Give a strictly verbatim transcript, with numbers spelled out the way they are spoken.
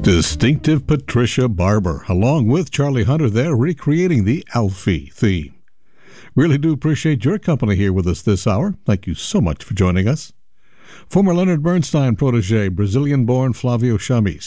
Distinctive Patricia Barber, along with Charlie Hunter there, recreating the Alfie theme. Really do appreciate your company here with us this hour. Thank you so much for joining us. Former Leonard Bernstein protege, Brazilian-born Flavio Chamis,